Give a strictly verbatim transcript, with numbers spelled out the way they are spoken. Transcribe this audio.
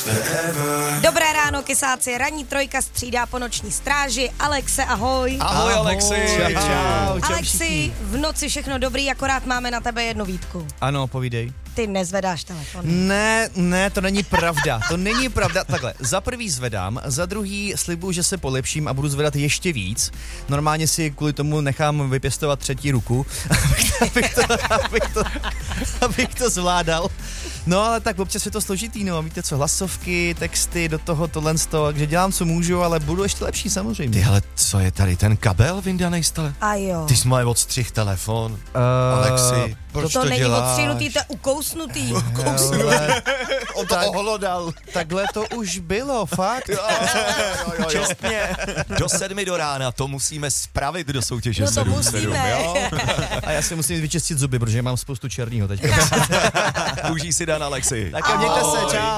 Dobré ráno, kysáci, ranní trojka střídá po noční stráži. Alexe, ahoj. Ahoj, ahoj Alexi. Čau, čau, čau Alexi, všichni. v noci všechno dobrý, akorát máme na tebe jednu výtku. Ano, povídej. Ty nezvedáš telefon. Ne, ne, to není pravda. To není pravda. Takhle, za prvý zvedám, za druhý slibuju, že se polepším a budu zvedat ještě víc. Normálně si kvůli tomu nechám vypěstovat třetí ruku, abych to, abych to, abych to zvládal. No ale tak občas je to složitý, no, víte co, hlasovky, texty, do toho tohle z toho, takže dělám, co můžu, ale budu ještě lepší samozřejmě. Ty, ale co je tady ten kabel vyndanej stale? A jo. Ty jsi moje odstřih telefon. Uh, Alexi, proč to, to, to není děláš? odstřihnutý, to je ukousnutý. hele, On to tak- ohlodal. takhle to už bylo, fakt. Čestně. Do sedmi do rána, to musíme spravit do soutěže No to sedm musíme. sedm, jo? A já si musím vyčistit zuby, protože mám spoustu černýho teď. Užij si den, Alexi. Tak jo, mějte se, čau.